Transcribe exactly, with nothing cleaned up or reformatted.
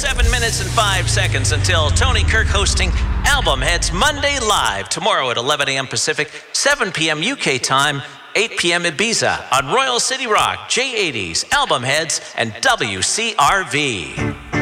seven minutes and five seconds until Tony Kirk hosting Album Heads Monday Live tomorrow at eleven a.m. Pacific, seven p.m. U K time, eight p.m. Ibiza on Royal City Rock, J eighties, Album Heads, and W C R V.